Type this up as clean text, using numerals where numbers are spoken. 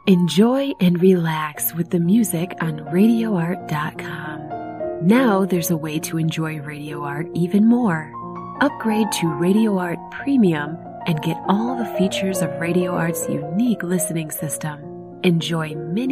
Enjoy and relax with the music on RadioArt.com. Now there's a way to enjoy Radio Art even more. Upgrade to Radio Art Premium and get all the features of Radio Art's unique listening system. Enjoy many